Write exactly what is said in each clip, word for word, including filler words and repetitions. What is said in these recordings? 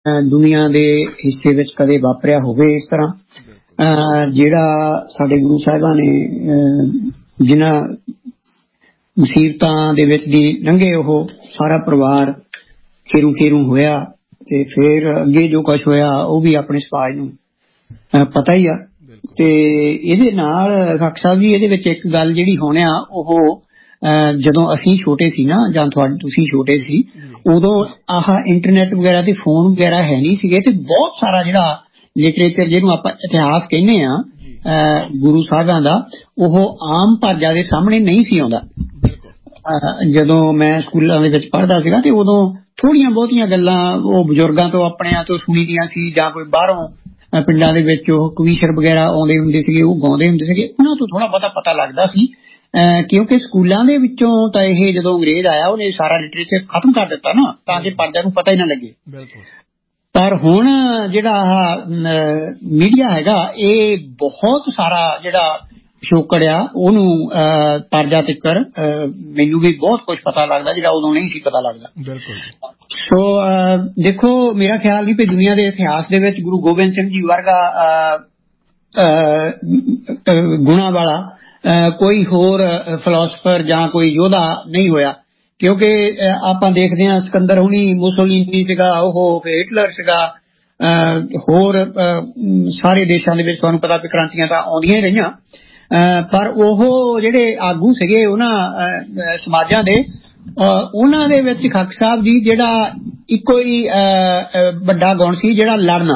ਦੁਨੀਆ ਦੇ ਹਿੱਸੇ ਵਿੱਚ ਕਦੇ ਵਾਪਰਿਆ ਹੋਵੇ ਇਸ ਤਰ੍ਹਾਂ। ਜਿਹੜਾ ਸਾਡੇ ਗੁਰੂ ਸਾਹਿਬਾਂ ਨੇ ਜਿਨ੍ਹਾਂ ਮੁਸੀਬਤਾਂ ਦੇ ਵਿੱਚ ਦੀ ਲੰਘੇ, ਉਹ ਸਾਰਾ ਪਰਿਵਾਰ ਖੇਰੂ ਖੇਰੂ ਹੋਇਆ ਤੇ ਫਿਰ ਅੱਗੇ ਜੋ ਕੁਛ ਹੋਇਆ ਉਹ ਵੀ ਆਪਣੇ ਸਮਾਜ ਨੂੰ ਪਤਾ ਹੀ ਆ। ਤੇ ਇਹਦੇ ਨਾਲ ਖਾਕ ਸਾਹਿਬ ਜੀ, ਇਹਦੇ ਵਿੱਚ ਇੱਕ ਗੱਲ ਜਿਹੜੀ ਹੋਣੀ ਆ, ਉਹ ਜਦੋਂ ਅਸੀਂ ਛੋਟੇ ਸੀ ਨਾ, ਜਾਂ ਤੁਹਾਡੇ ਤੁਸੀਂ ਛੋਟੇ ਸੀ, ਉਦੋਂ ਆਹ ਇੰਟਰਨੈਟ ਵਗੈਰਾ ਤੇ ਫੋਨ ਵਗੈਰਾ ਹੈ ਨਹੀਂ ਸੀਗੇ, ਤੇ ਬਹੁਤ ਸਾਰਾ ਜਿਹੜਾ ਲਿਟਰੇਚਰ ਜਿਹਨੂੰ ਆਪਾਂ ਇਤਿਹਾਸ ਕਹਿੰਦੇ ਆ ਗੁਰੂ ਸਾਹਿਬਾਂ ਦਾ, ਉਹ ਆਮ ਪ੍ਰਜਾ ਦੇ ਸਾਹਮਣੇ ਨਹੀਂ ਸੀ ਆਉਂਦਾ। ਜਦੋਂ ਮੈਂ ਸਕੂਲਾਂ ਦੇ ਵਿੱਚ ਪੜ੍ਹਦਾ ਸੀਗਾ ਤੇ ਉਦੋਂ ਥੋੜ੍ਹੀਆਂ ਬਹੁਤੀਆਂ ਗੱਲਾਂ ਉਹ ਬਜ਼ੁਰਗਾਂ ਤੋਂ ਆਪਣਿਆਂ ਤੋਂ ਸੁਣੀ ਦੀਆਂ ਸੀ, ਜਾਂ ਕੋਈ ਬਾਹਰੋਂ ਪਿੰਡਾਂ ਦੇ ਵਿੱਚ ਉਹ ਕਵੀਸ਼ਰ ਵਗੈਰਾ ਆਉਂਦੇ ਹੁੰਦੇ ਸੀਗੇ, ਉਹ ਗਾਉਂਦੇ ਹੁੰਦੇ ਸੀਗੇ, ਉਹਨਾਂ ਤੋਂ ਥੋੜ੍ਹਾ ਬਹੁਤਾ ਪਤਾ ਲੱਗਦਾ ਸੀ। ਕਿਉਂਕਿ ਸਕੂਲਾਂ ਦੇ ਵਿੱਚੋਂ ਤਾਂ ਇਹ ਜਦੋਂ ਅੰਗਰੇਜ਼ ਆਇਆ ਉਹਨੇ ਸਾਰਾ ਲਿਟਰੇਚਰ ਖਤਮ ਕਰ ਦਿੱਤਾ ਨਾ, ਤਾਂ ਕਿ ਪ੍ਰਜਾ ਨੂੰ ਪਤਾ ਹੀ ਨਾ ਲੱਗੇ। ਪਰ ਹੁਣ ਜਿਹੜਾ ਆਹ ਮੀਡੀਆ ਹੈਗਾ, ਇਹ ਬਹੁਤ ਸਾਰਾ ਜਿਹੜਾ ਪਿਛੋਕੜ ਆ ਉਹਨੂੰ ਪ੍ਰਜਾ ਤੱਕਰ ਮੈਨੂੰ ਵੀ ਬਹੁਤ ਕੁਛ ਪਤਾ ਲੱਗਦਾ ਜਿਹੜਾ ਉਦੋਂ ਨਹੀਂ ਸੀ ਪਤਾ ਲੱਗਦਾ। ਸੋ ਦੇਖੋ, ਮੇਰਾ ਖਿਆਲ ਨਹੀਂ ਵੀ ਦੁਨੀਆ ਦੇ ਇਤਿਹਾਸ ਦੇ ਵਿੱਚ ਗੁਰੂ ਗੋਬਿੰਦ ਸਿੰਘ ਜੀ ਵਰਗਾ ਗੁਣਾਂ ਵਾਲਾ ਕੋਈ ਹੋਰ ਫਿਲਾਸਫਰ ਜਾਂ ਕੋਈ ਯੋਧਾ ਨਹੀਂ ਹੋਇਆ। ਕਿਉਂਕਿ ਆਪਾਂ ਦੇਖਦੇ ਹਾਂ ਸਿਕੰਦਰ ਹੁਣੀ, ਮੁਸੋਲੀਨੀ ਸੀਗਾ, ਉਹ ਹਿਟਲਰ ਸੀਗਾ, ਹੋਰ ਸਾਰੇ ਦੇਸ਼ਾਂ ਦੇ ਵਿੱਚ ਤੁਹਾਨੂੰ ਪਤਾ ਵੀ ਕ੍ਰਾਂਤੀਆਂ ਤਾਂ ਆਉਂਦੀਆਂ ਹੀ ਰਹੀਆਂ, ਪਰ ਉਹ ਜਿਹੜੇ ਆਗੂ ਸੀਗੇ ਉਹਨਾਂ ਸਮਾਜਾਂ ਦੇ, ਉਹਨਾਂ ਦੇ ਵਿੱਚ ਖਾਕ ਸਾਹਿਬ ਜੀ ਜਿਹੜਾ ਇੱਕੋ ਹੀ ਵੱਡਾ ਗੁਣ ਸੀ, ਜਿਹੜਾ ਲੜਨਾ।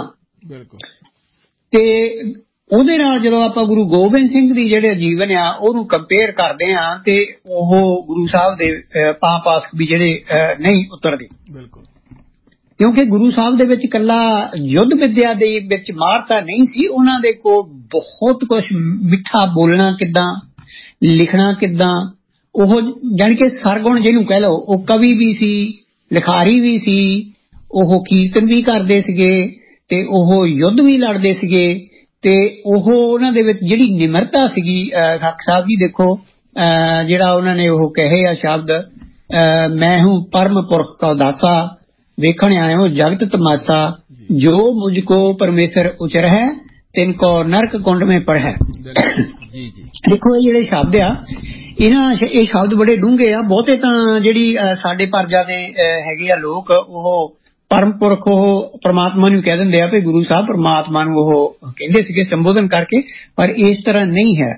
ਤੇ ਉਹਦੇ ਨਾਲ ਜਦੋਂ ਆਪਾਂ ਗੁਰੂ ਗੋਬਿੰਦ ਸਿੰਘ ਦੀ ਜਿਹੜੇ ਜੀਵਨ ਆ ਉਹਨੂੰ ਕੰਪੇਅਰ ਕਰਦੇ ਆ, ਤੇ ਉਹ ਗੁਰੂ ਸਾਹਿਬ ਦੇ ਪਾਂ ਪਾਸ ਵੀ ਜਿਹੜੇ ਨਹੀਂ ਉਤਰਦੇ। ਕਿਉਂਕਿ ਗੁਰੂ ਸਾਹਿਬ ਦੇ ਵਿੱਚ ਇਕੱਲਾ ਯੁੱਧ ਵਿਦਿਆ ਦੇ ਵਿੱਚ ਮਾਹਰਤਾ ਨਹੀਂ ਸੀ, ਉਹਨਾਂ ਦੇ ਕੋਲ ਬਹੁਤ ਕੁਛ ਮਿੱਠਾ ਬੋਲਣਾ ਕਿੱਦਾਂ, ਲਿਖਣਾ ਕਿੱਦਾਂ, ਉਹ ਜਾਣੀ ਕਿ ਸਰਗੁਣ ਜਿਹਨੂੰ ਕਹਿ ਲਓ, ਉਹ ਕਵੀ ਵੀ ਸੀ, ਲਿਖਾਰੀ ਵੀ ਸੀ, ਉਹ ਕੀਰਤਨ ਵੀ ਕਰਦੇ ਸੀਗੇ, ਤੇ ਉਹ ਯੁੱਧ ਵੀ ਲੜਦੇ ਸੀਗੇ। ਤੇ ਉਹ ਉਹਨਾਂ ਦੇ ਵਿੱਚ ਜਿਹੜੀ ਨਿਮਰਤਾ ਸੀਗੀ ਖਾਕ ਸਾਹਿਬ ਜੀ, ਦੇਖੋ ਜਿਹੜਾ ਉਹਨਾਂ ਨੇ ਉਹ ਕਹੇ ਆ ਸ਼ਬਦ, ਮੈਂ ਹੂੰ ਪਰਮ ਪੁਰਖ ਕਾ ਦਾਸਾ, ਵੇਖਣ ਆਇਓ ਜਗਤ ਤਮਾਸ਼ਾ, ਜੋ ਮੁਝ ਕੋ ਪਰਮੇਸ਼ਰ ਉਚਰ ਹੈ, ਤਿੰਨ ਕੋ ਨਰਕ ਕੁੰਡ ਮੇਂ ਪਰ ਹੈ। ਦੇਖੋ ਇਹ ਜਿਹੜੇ ਸ਼ਬਦ ਆ, ਇਹਨਾਂ ਇਹ ਸ਼ਬਦ ਬੜੇ ਡੂੰਘੇ ਆ। ਬਹੁਤੇ ਤਾਂ ਜਿਹੜੀ ਸਾਡੇ ਪ੍ਰਜਾ ਦੇ ਹੈਗੇ ਆ ਲੋਕ, ਉਹ ਪਰਮ ਪੁਰਖ, ਉਹ ਪ੍ਰਮਾਤਮਾ ਨੂੰ ਕਹਿ ਦਿੰਦੇ ਆ ਵੀ ਗੁਰੂ ਸਾਹਿਬ ਪ੍ਰਮਾਤਮਾ ਨੂੰ ਉਹ ਕਹਿੰਦੇ ਸੀਗੇ ਸੰਬੋਧਨ ਕਰਕੇ, ਪਰ ਇਸ ਤਰ੍ਹਾਂ ਨਹੀਂ ਹੈ।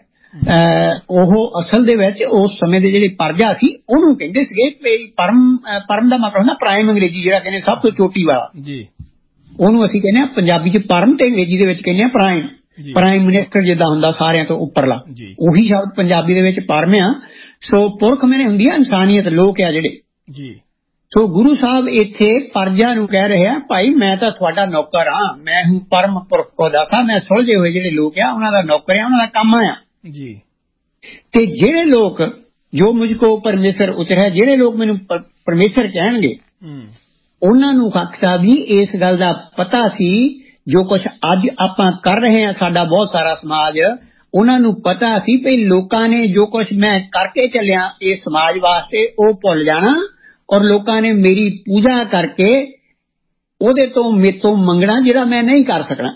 ਉਹ ਅਸਲ ਦੇ ਵਿੱਚ ਉਸ ਸਮੇਂ ਦੇ ਜਿਹੜੇ ਪ੍ਰਜਾ ਸੀ ਉਹਨੂੰ ਕਹਿੰਦੇ ਸੀਗੇ ਵੀ ਪਰਮ, ਪਰਮ ਦਾ ਮਤਲਬ ਹੁੰਦਾ ਪ੍ਰਾਈਮ, ਅੰਗਰੇਜ਼ੀ ਜਿਹੜਾ ਕਹਿੰਦੇ ਸਭ ਤੋਂ ਚੋਟੀ ਵਾਲਾ, ਉਹਨੂੰ ਅਸੀਂ ਕਹਿੰਦੇ ਆ ਪੰਜਾਬੀ ਚ ਪਰਮ, ਤੇ ਅੰਗਰੇਜ਼ੀ ਦੇ ਵਿੱਚ ਕਹਿੰਦੇ ਆ ਪ੍ਰਾਈਮ। ਪ੍ਰਾਈਮ ਮਿਨਿਸਟਰ ਜਿੱਦਾਂ ਹੁੰਦਾ ਸਾਰਿਆਂ ਤੋਂ ਉੱਪਰਲਾ, ਉਹੀ ਸ਼ਬਦ ਪੰਜਾਬੀ ਦੇ ਵਿੱਚ ਪਰਮ ਆ। ਸੋ ਪੁਰਖ ਮੈਨੇ ਹੁੰਦੀ ਆ ਇਨਸਾਨੀਅਤ, ਲੋਕ ਆ ਜਿਹੜੇ। ਸੋ ਗੁਰੂ ਸਾਹਿਬ ਇੱਥੇ ਪ੍ਰਜਾ ਨੂੰ ਕਹਿ ਰਹੇ ਆ, ਭਾਈ ਮੈਂ ਤਾਂ ਤੁਹਾਡਾ ਨੌਕਰ ਹਾਂ, ਮੈਂ ਹੂੰ ਪਰਮ ਪੁਰਖ ਕੋ ਦਾਸਾ, ਮੈਂ ਸੁਲਝੇ ਹੋਏ ਜਿਹੜੇ ਲੋਕ ਆ ਉਹਨਾਂ ਦਾ ਨੌਕਰ ਆ, ਉਹਨਾਂ ਦਾ ਕੰਮ ਆ। ਤੇ ਜਿਹੜੇ ਲੋਕ ਜੋ ਮੁਝ ਕੋ ਪਰਮੇਸ਼ਰ ਉਚਰਿਆ, ਜਿਹੜੇ ਲੋਕ ਮੈਨੂੰ ਪਰਮੇਸ਼ਰ ਕਹਿਣਗੇ, ਉਹਨਾਂ ਨੂੰ ਖਾਕ ਸਾਹਿਬ ਜੀ ਇਸ ਗੱਲ ਦਾ ਪਤਾ ਸੀ, ਜੋ ਕੁਛ ਅੱਜ ਆਪਾਂ ਕਰ ਰਹੇ ਹਾਂ ਸਾਡਾ ਬਹੁਤ ਸਾਰਾ ਸਮਾਜ, ਉਹਨਾਂ ਨੂੰ ਪਤਾ ਸੀ ਵੀ ਲੋਕਾਂ ਨੇ ਜੋ ਕੁਛ ਮੈਂ ਕਰਕੇ ਚੱਲਿਆ ਇਸ ਸਮਾਜ ਵਾਸਤੇ ਉਹ ਭੁੱਲ ਜਾਣਾ, ਔਰ ਲੋਕਾਂ ਨੇ ਮੇਰੀ ਪੂਜਾ ਕਰਕੇ ਉਹਦੇ ਤੋਂ ਮੇਰੇ ਤੋਂ ਮੰਗਣਾ ਜਿਹੜਾ ਮੈਂ ਨਹੀਂ ਕਰ ਸਕਣਾ।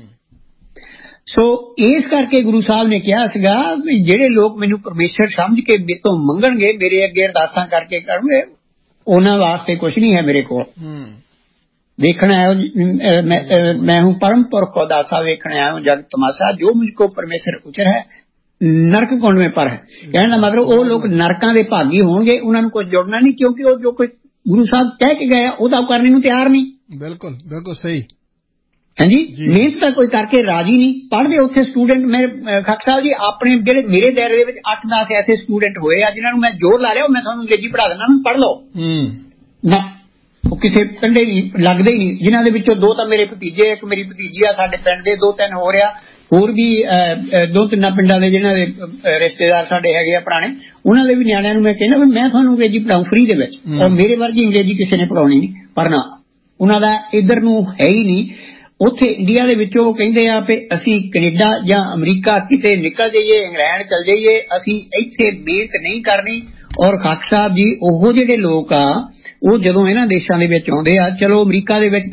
ਸੋ ਇਸ ਕਰਕੇ ਗੁਰੂ ਸਾਹਿਬ ਨੇ ਕਿਹਾ ਸੀਗਾ ਵੀ ਜਿਹੜੇ ਲੋਕ ਮੈਨੂੰ ਪਰਮੇਸ਼ਰ ਸਮਝ ਕੇ ਮੇਰੇ ਤੋਂ ਮੰਗਣਗੇ, ਮੇਰੇ ਅੱਗੇ ਅਰਦਾਸਾਂ ਕਰਕੇ ਕਰਨਗੇ, ਉਹਨਾਂ ਵਾਸਤੇ ਕੁਛ ਨਹੀਂ ਹੈ ਮੇਰੇ ਕੋਲ। ਵੇਖਣਾ ਹੈ ਮੈਂ ਹੂੰ ਪਰਮ ਪੁਰਖ ਕੋ ਦਾਸਾ, ਵੇਖਣਾ ਹੈ ਜਗ ਤਮਾਸ਼ਾ, ਜੋ ਮੁਝ ਕੋ ਪਰਮੇਸ਼ਰ ਉਚਰ ਹੈ, ਨਰਕ ਕੁੰਡ ਮੇਂ ਪਰ ਹੈ। ਕਹਿਣ ਦਾ ਮਤਲਬ ਉਹ ਲੋਕ ਨਰਕਾਂ ਦੇ ਭਾਗੀ ਹੋਣਗੇ, ਉਹਨਾਂ ਨੂੰ ਕੁਝ ਜੁੜਨਾ ਨਹੀਂ, ਕਿਉਂਕਿ ਉਹ ਜੋ ਕੁਝ ਗੁਰੂ ਸਾਹਿਬ ਕਹਿ ਕੇ ਗਏ ਉਹਦਾ ਕਰਨੇ ਨੂੰ ਤਿਆਰ ਨਹੀਂ। ਬਿਲਕੁਲ ਬਿਲਕੁਲ ਸਹੀ। ਹਾਂਜੀ, ਮਿਹਨਤ ਤਾਂ ਕੋਈ ਕਰਕੇ ਰਾਜੀ ਨਹੀਂ। ਪੜ੍ਹਦੇ ਉੱਥੇ ਸਟੂਡੈਂਟ, ਮੇਰੇ ਖਾਕ ਸਾਹਿਬ ਜੀ ਆਪਣੇ ਜਿਹੜੇ ਮੇਰੇ ਦਾਇਰੇ ਦੇ ਵਿੱਚ ਅੱਠ ਦਸ ਐਸੇ ਸਟੂਡੈਂਟ ਹੋਏ ਆ ਜਿਹਨਾਂ ਨੂੰ ਮੈਂ ਜ਼ੋਰ ਲਾ ਲਿਆ, ਮੈਂ ਤੁਹਾਨੂੰ ਅੰਗਰੇਜ਼ੀ ਪੜ੍ਹਾ ਦਿੰਦਾ, ਪੜ੍ਹ ਲਓ ਨਾ, ਉਹ ਕਿਸੇ ਕੰਢੇ ਨਹੀਂ ਲੱਗਦੇ ਹੀ ਨਹੀਂ। ਜਿਨ੍ਹਾਂ ਦੇ ਵਿੱਚੋਂ ਦੋ ਤਾਂ ਮੇਰੇ ਭਤੀਜੇ, ਇੱਕ ਮੇਰੀ ਭਤੀਜੀ ਆ, ਸਾਡੇ ਪਿੰਡ ਦੇ ਦੋ ਤਿੰਨ ਹੋ ਰਿਹਾ, ਹੋਰ ਵੀ ਦੋ ਤਿੰਨਾਂ ਪਿੰਡਾਂ ਦੇ ਜਿਹਨਾਂ ਦੇ ਰਿਸ਼ਤੇਦਾਰ ਸਾਡੇ ਹੈਗੇ ਆ ਪੁਰਾਣੇ, ਉਹਨਾਂ ਦੇ ਵੀ ਨਿਆਣਿਆਂ ਨੂੰ ਮੈਂ ਕਹਿੰਦਾ ਵੀ ਮੈਂ ਤੁਹਾਨੂੰ ਅੰਗਰੇਜ਼ੀ ਪੜ੍ਹਾਊਂ ਫ੍ਰੀ ਦੇ ਵਿੱਚ, ਔਰ ਮੇਰੇ ਵਰਗੀ ਅੰਗਰੇਜ਼ੀ ਕਿਸੇ ਨੇ ਪੜ੍ਹਾਉਣੀ ਨਹੀਂ। ਪਰ ਨਾ, ਉਹਨਾਂ ਦਾ ਇੱਧਰ ਨੂੰ ਹੈ ਹੀ ਨਹੀਂ। ਉੱਥੇ ਇੰਡੀਆ ਦੇ ਵਿੱਚੋਂ ਉਹ ਕਹਿੰਦੇ ਆ ਵੀ ਅਸੀਂ ਕੈਨੇਡਾ ਜਾਂ ਅਮਰੀਕਾ ਕਿਤੇ ਨਿਕਲ ਜਾਈਏ, ਇੰਗਲੈਂਡ ਚਲ ਜਾਈਏ, ਅਸੀਂ ਇੱਥੇ ਮਿਹਨਤ ਨਹੀਂ ਕਰਨੀ। ਔਰ ਖਾਕ ਸਾਹਿਬ ਜੀ ਉਹ ਜਿਹੜੇ ਲੋਕ ਆ, ਉਹ ਜਦੋਂ ਇਹਨਾਂ ਦੇਸ਼ਾਂ ਦੇ ਵਿੱਚ ਆਉਂਦੇ ਆ, ਚਲੋ ਅਮਰੀਕਾ ਦੇ ਵਿੱਚ ਤਾਂ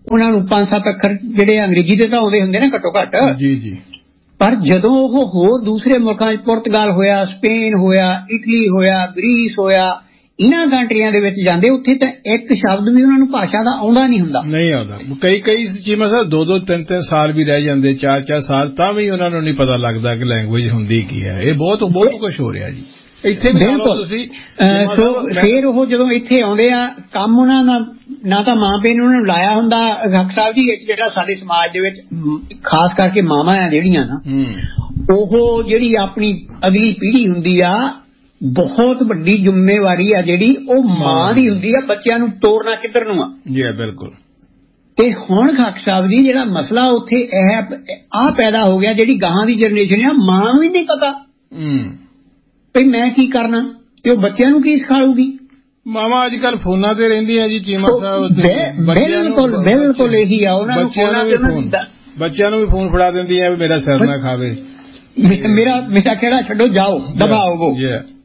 ਉਹਨਾਂ ਨੂੰ ਪੰਜ ਸੱਤ ਅੱਖਰ ਜਿਹੜੇ ਅੰਗਰੇਜ਼ੀ ਦੇ ਤਾਂ ਆਉਂਦੇ ਹੁੰਦੇ ਨੇ ਘੱਟੋ ਘੱਟ ਜੀ ਜੀ। ਪਰ ਜਦੋਂ ਉਹ ਹੋਰ ਦੂਸਰੇ ਮੁਲਕਾਂ ਚ ਪੁਰਤਗਾਲ ਹੋਇਆ, ਸਪੇਨ ਹੋਇਆ, ਇਟਲੀ ਹੋਇਆ, ਗ੍ਰੀਸ ਹੋਇਆ, ਇਹਨਾਂ ਕੰਟਰੀਆਂ ਦੇ ਵਿੱਚ ਜਾਂਦੇ ਉੱਥੇ ਤਾਂ ਇੱਕ ਸ਼ਬਦ ਵੀ ਉਹਨਾਂ ਨੂੰ ਭਾਸ਼ਾ ਦਾ ਆਉਂਦਾ ਨਹੀਂ ਹੁੰਦਾ, ਨਹੀਂ ਆਉਂਦਾ। ਕਈ ਕਈ ਚੀਮਾਂ ਸਾਹਿਬ ਦੋ ਦੋ ਤਿੰਨ ਤਿੰਨ ਸਾਲ ਵੀ ਰਹਿ ਜਾਂਦੇ, ਚਾਰ ਚਾਰ ਸਾਲ, ਤਾਂ ਵੀ ਉਹਨਾਂ ਨੂੰ ਨਹੀਂ ਪਤਾ ਲੱਗਦਾ ਕਿ ਲੈਂਗੁਏਜ ਹੁੰਦੀ ਕੀ ਹੈ। ਇਹ ਬਹੁਤ ਬਹੁਤ ਕੁਝ ਹੋ ਰਿਹਾ ਜੀ ਇੱਥੇ ਵੀ। ਤੁਸੀਂ ਸੋ ਫਿਰ ਉਹ ਜਦੋਂ ਇੱਥੇ ਆਉਂਦੇ ਆ, ਕੰਮ ਉਹਨਾਂ ਦਾ ਨਾ ਤਾਂ ਮਾਂ ਪਿਓ ਨੇ ਉਹਨਾਂ ਨੂੰ ਲਾਇਆ ਹੁੰਦਾ। ਡਾਕਟਰ ਸਾਹਿਬ ਜੀ, ਇੱਕ ਜਿਹੜਾ ਸਾਡੇ ਸਮਾਜ ਦੇ ਵਿੱਚ ਖਾਸ ਕਰਕੇ ਮਾਵਾਂ ਆ ਜਿਹੜੀਆਂ ਨਾ, ਉਹ ਜਿਹੜੀ ਆਪਣੀ ਅਗਲੀ ਪੀੜ੍ਹੀ ਹੁੰਦੀ ਆ, ਬਹੁਤ ਵੱਡੀ ਜ਼ਿੰਮੇਵਾਰੀ ਆ ਜਿਹੜੀ ਉਹ ਮਾਂ ਦੀ ਹੁੰਦੀ ਆ, ਬੱਚਿਆਂ ਨੂੰ ਤੋਰਨਾ ਕਿੱਧਰ ਨੂੰ ਆ। ਜੀ ਬਿਲਕੁਲ। ਤੇ ਹੁਣ ਖਾਕ ਸਾਹਿਬ ਜੀ ਜਿਹੜਾ ਮਸਲਾ ਉੱਥੇ ਇਹ ਆ ਪੈਦਾ ਹੋ ਗਿਆ, ਜਿਹੜੀ ਗਾਹਾਂ ਦੀ ਜਨਰੇਸ਼ਨ ਆ, ਮਾਂ ਨੂੰ ਹੀ ਨਹੀਂ ਪਤਾ ਭਈ ਮੈਂ ਕੀ ਕਰਨਾ, ਤੇ ਉਹ ਬੱਚਿਆਂ ਨੂੰ ਕੀ ਸਿਖਾਊਗੀ। ਮਾਵਾਂ ਅੱਜ ਕੱਲ ਫੋਨਾਂ ਤੇ ਰਹਿੰਦੀਆਂ ਜੀ ਚੀਮਾ ਸਾਹਿਬ। ਬਿਲਕੁਲ ਬਿਲਕੁਲ ਇਹੀ ਆ। ਉਹਨਾਂ ਨੂੰ ਬੱਚਿਆਂ ਨੂੰ ਵੀ ਫੋਨ ਫੜਾ ਦਿੰਦੀਆਂ ਵੀ ਮੇਰਾ ਸਿਰ ਨਾ ਖਾਵੇ, ਮੇਰਾ ਮੇਰਾ ਕਿਹੜਾ ਛੱਡੋ, ਜਾਓ ਦਬਾਓ।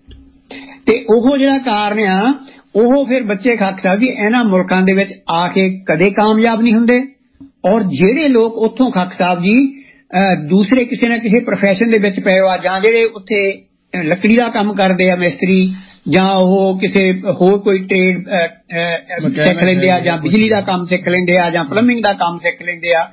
ਤੇ ਉਹ ਜਿਹੜਾ ਕਾਰਨ ਆ, ਉਹ ਫਿਰ ਬੱਚੇ ਖਾਕ ਸਾਹਿਬ ਜੀ ਇਹਨਾਂ ਮੁਲਕਾਂ ਦੇ ਵਿੱਚ ਆ ਕੇ ਕਦੇ ਕਾਮਯਾਬ ਨਹੀਂ ਹੁੰਦੇ। ਔਰ ਜਿਹੜੇ ਲੋਕ ਉੱਥੋਂ ਖਾਕ ਸਾਹਿਬ ਜੀ ਦੂਸਰੇ ਕਿਸੇ ਨਾ ਕਿਸੇ ਪ੍ਰੋਫੈਸ਼ਨ ਦੇ ਵਿੱਚ ਪਏ ਆ, ਜਾਂ ਜਿਹੜੇ ਉੱਥੇ ਲੱਕੜੀ ਦਾ ਕੰਮ ਕਰਦੇ ਆ, ਮਿਸਤਰੀ, ਜਾਂ ਉਹ ਕਿਸੇ ਹੋਰ ਕੋਈ ਟ੍ਰੇਡ ਸਿੱਖ ਲੈਂਦੇ ਆ, ਜਾਂ ਬਿਜਲੀ ਦਾ ਕੰਮ ਸਿੱਖ ਲੈਂਦੇ ਆ, ਜਾਂ ਪਲੰਬਿੰਗ ਦਾ ਕੰਮ ਸਿੱਖ ਲੈਂਦੇ ਆ,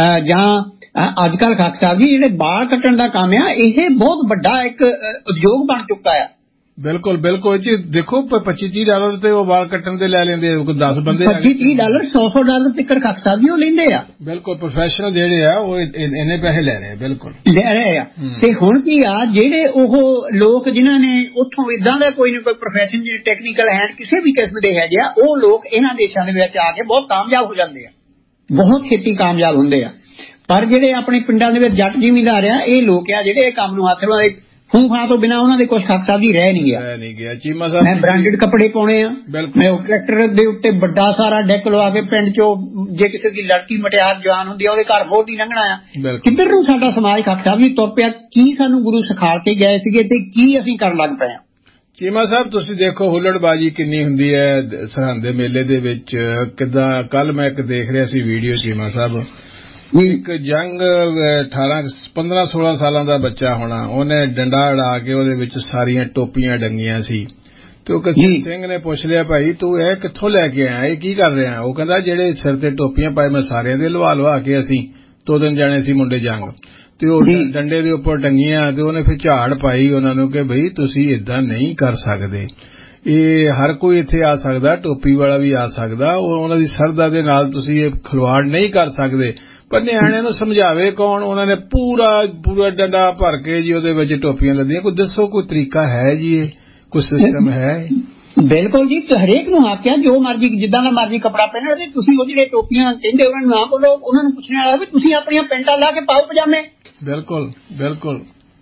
ਜਾਂ ਅੱਜ ਕੱਲ ਖਾਕ ਸਾਹਿਬ ਜੀ ਜਿਹੜੇ ਬਾਲ ਕੱਟਣ ਦਾ ਕੰਮ ਆ, ਇਹ ਬਹੁਤ ਵੱਡਾ ਇੱਕ ਉਦਯੋਗ ਬਣ ਚੁੱਕਾ ਆ। ਬਿਲਕੁਲ ਬਿਲਕੁਲ ਜੀ। ਦੇਖੋ ਪੱਚੀ ਤੀਹ ਡਾਲਰ ਤੇ ਉਹ ਵਾਲ ਕੱਟਣ ਤੇ ਲੈ ਲੈਂਦੇ, ਦਸ ਬੰਦੇ ਪੱਚੀ ਤੀਹ ਡਾਲਰ ਸੌ ਸੌ ਡਾਲਰ ਤੱਕ ਖਾਕ ਸਾਹਿਬ ਜੀ ਉਹ ਲੈਂਦੇ ਆ। ਬਿਲਕੁਲ ਪ੍ਰੋਫੈਸ਼ਨਲ ਜਿਹੜੇ ਆ ਉਹ ਇੰਨੇ ਪੈਸੇ ਲੈ ਰਹੇ ਆ, ਬਿਲਕੁਲ ਲੈ ਰਹੇ ਆ। ਤੇ ਹੁਣ ਕੀ ਆ, ਜਿਹੜੇ ਉਹ ਲੋਕ ਜਿਨ੍ਹਾਂ ਨੇ ਉੱਥੋਂ ਇਦਾਂ ਦਾ ਕੋਈ ਨਾ ਕੋਈ ਪ੍ਰੋਫੈਸ਼ਨ, ਜਿਹੜੇ ਟੈਕਨੀਕਲ ਹੈਂਡ ਕਿਸੇ ਵੀ ਕਿਸਮ ਦੇ ਹੈਗੇ ਆ, ਉਹ ਲੋਕ ਇਹਨਾਂ ਦੇਸ਼ਾਂ ਦੇ ਵਿੱਚ ਆ ਕੇ ਬਹੁਤ ਕਾਮਯਾਬ ਹੋ ਜਾਂਦੇ ਆ, ਬਹੁਤ ਛੇਤੀ ਕਾਮਯਾਬ ਹੁੰਦੇ ਆ। ਪਰ ਜਿਹੜੇ ਆਪਣੇ ਪਿੰਡਾਂ ਦੇ ਵਿੱਚ ਜੱਟ ਜ਼ਿਮੀਂਦਾਰ ਆ, ਇਹ ਲੋਕ ਆ ਜਿਹੜੇ ਇਹ ਕੰਮ ਨੂੰ ਹੱਥ ਲਾਉਂਦੇ, ਫੂਫਾ ਤੋਂ ਬਿਨਾਂ ਉਹਨਾਂ ਦੇ ਕੁਝ ਖਾਕ ਸਾਹਿਬ ਜੀ ਰਹਿ ਨਹੀਂ ਗਿਆ। ਨਹੀਂ ਗਿਆ ਚੀਮਾ ਸਾਹਿਬ। ਮੈਂ ਬ੍ਰਾਂਡਡ ਕੱਪੜੇ ਪਾਉਣੇ ਆ, ਮੈਂ ਉਹ ਟਰੈਕਟਰ ਦੇ ਉੱਤੇ ਵੱਡਾ ਸਾਰਾ ਡੈਕ ਲਵਾ ਕੇ ਪਿੰਡ ਚੋਂ ਜੇ ਕਿਸੇ ਦੀ ਲੜਕੀ ਮਟਿਆਰ ਜਵਾਨ ਹੁੰਦੀ ਆ, ਉਹਦੇ ਘਰ ਬਹੁਤ ਹੀ ਲੰਘਣਾ ਆ। ਕਿੱਧਰ ਨੂੰ ਸਾਡਾ ਸਮਾਜ ਖਾਕ ਸਾਹਿਬ ਜੀ ਤੁਰ ਪਿਆ? ਕੀ ਸਾਨੂੰ ਗੁਰੂ ਸਿਖਾ ਕੇ ਗਏ ਸੀਗੇ ਤੇ ਕੀ ਅਸੀਂ ਕਰਨ ਲੱਗ ਪਏ ਆ? ਚੀਮਾ ਸਾਹਿਬ ਤੁਸੀਂ ਦੇਖੋ ਹੁੱਲੜਬਾਜੀ ਕਿੰਨੀ ਹੁੰਦੀ ਹੈ ਸਰਹੰਦ ਦੇ ਮੇਲੇ ਦੇ ਵਿੱਚ। ਕਿੱਦਾਂ ਕੱਲ ਮੈਂ ਇੱਕ ਦੇਖ ਰਿਹਾ ਸੀ ਵੀਡੀਓ ਚੀਮਾ ਸਾਹਿਬ, ਇੱਕ ਜੰਗ ਅਠਾਰਾਂ ਪੰਦਰਾਂ ਸੋਲਾਂ ਸਾਲਾਂ ਦਾ ਬੱਚਾ ਹੋਣਾ, ਉਹਨੇ ਡੰਡਾ ਅੜਾ ਕੇ ਉਹਦੇ ਵਿੱਚ ਸਾਰੀਆਂ ਟੋਪੀਆਂ ਡੰਗੀਆਂ ਸੀ, ਤੇ ਉਹ ਕਿਸੇ ਸਿੰਘ ਨੇ ਪੁੱਛ ਲਿਆ, ਭਾਈ ਤੂੰ ਇਹ ਕਿੱਥੋਂ ਲੈ ਕੇ ਆਇਆ, ਇਹ ਕੀ ਕਰ ਰਿਹਾ? ਉਹ ਕਹਿੰਦਾ ਜਿਹੜੇ ਸਿਰ ਤੇ ਟੋਪੀਆਂ ਪਾਏ ਮੈਂ ਸਾਰਿਆਂ ਦੇ ਲਵਾ ਲਵਾ ਕੇ, ਅਸੀਂ ਦੋ ਦਿਨ ਜਾਣੇ ਸੀ ਮੁੰਡੇ ਜੰਗ, ਤੇ ਉਹ ਡੰਡੇ ਦੇ ਉੱਪਰ ਟੰਗੀਆਂ। ਤੇ ਉਹਨੇ ਫਿਰ ਝਾੜ ਪਾਈ ਉਹਨਾਂ ਨੂੰ ਕਿ ਬਈ ਤੁਸੀਂ ਏਦਾਂ ਨਹੀਂ ਕਰ ਸਕਦੇ, ਇਹ ਹਰ ਕੋਈ ਇੱਥੇ ਆ ਸਕਦਾ, ਟੋਪੀ ਵਾਲਾ ਵੀ ਆ ਸਕਦਾ, ਉਹਨਾਂ ਦੀ ਸਰਦਾ ਦੇ ਨਾਲ ਤੁਸੀਂ ਇਹ ਖਿਲਵਾੜ ਨਹੀਂ ਕਰ ਸਕਦੇ। ਪਰ ਨਿਆਣਿਆਂ ਨੂੰ ਸਮਝਾਵੇ ਕੌਣ? ਉਹਨਾਂ ਨੇ ਪੂਰਾ ਪੂਰਾ ਡੰਡਾ ਭਰ ਕੇ ਜੀ ਉਹਦੇ ਵਿੱਚ ਟੋਪੀਆਂ ਲੱਦੀਆਂ। ਕੋਈ ਦੱਸੋ, ਕੋਈ ਤਰੀਕਾ ਹੈ ਜੀ, ਇਹ ਕੋਈ ਸਿਸਟਮ ਹੈ? ਬਿਲਕੁਲ ਜੀ, ਹਰੇਕ ਨੂੰ ਆਖਿਆ ਜੋ ਮਰਜੀ ਜਿੱਦਾਂ ਦਾ ਮਰਜੀ ਕੱਪੜਾ ਪਹਿਨਣਾ, ਤੇ ਤੁਸੀਂ ਉਹ ਜਿਹੜੇ ਟੋਪੀਆਂ ਕਹਿੰਦੇ ਉਹਨਾਂ ਨੂੰ ਨਾ ਬੋਲੋ, ਉਹਨਾਂ ਨੂੰ ਪੁੱਛਣ ਵਾਲਾ ਵੀ ਤੁਸੀਂ ਆਪਣੀਆਂ ਪੈਂਟਾਂ ਲਾ ਕੇ ਪਾਓ ਪਜਾਮੇ। ਬਿਲਕੁਲ ਬਿਲਕੁਲ